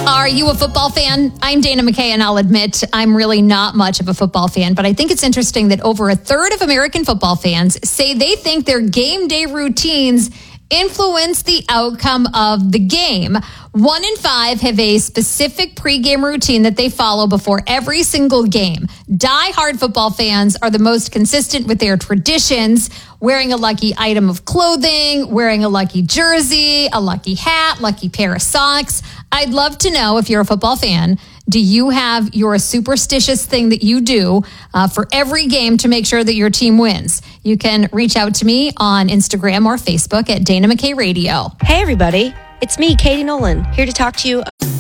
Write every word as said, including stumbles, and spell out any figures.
Are you a football fan? I'm Dana McKay, and I'll admit I'm really not much of a football fan, but I think it's interesting that over a third of American football fans say they think their game day routines influence the outcome of the game. One in five have a specific pregame routine that they follow before every single game. Die-hard football fans are the most consistent with their traditions, wearing a lucky item of clothing, wearing a lucky jersey, a lucky hat, lucky pair of socks. I'd love to know if you're a football fan. Do you have your superstitious thing that you do uh, for every game to make sure that your team wins? You can reach out to me on Instagram or Facebook at Dana McKay Radio. Hey, everybody. It's me, Katie Nolan, here to talk to you.